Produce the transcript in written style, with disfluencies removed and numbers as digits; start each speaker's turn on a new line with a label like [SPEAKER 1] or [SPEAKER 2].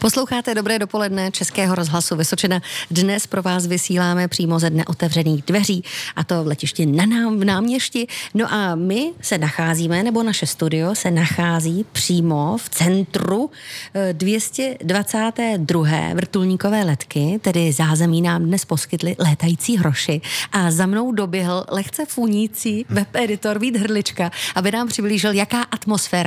[SPEAKER 1] Posloucháte Dobré dopoledne Českého rozhlasu Vysočina. Dnes pro vás vysíláme přímo ze dne otevřených dveří, a to v letišti v Náměšti. No a my se nacházíme, nebo naše studio se nachází přímo v centru 222. vrtulníkové letky, tedy zázemí nám dnes poskytli létající hroši. A za mnou doběhl lehce funící web editor Vít Hrdlička, aby nám přiblížil, jaká atmosféra